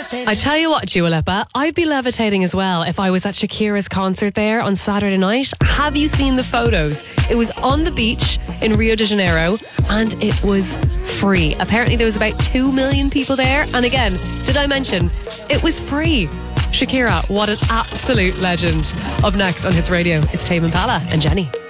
I tell you what, Dua Lipa, I'd be levitating as well if I was at Shakira's concert there on Saturday night. Have you seen the photos? It was on the beach in Rio de Janeiro and it was free. Apparently there was about 2 million people there. And again, did I mention it was free? Shakira, what an absolute legend. Up next on Hits Radio, it's Tame Impala and Jenny.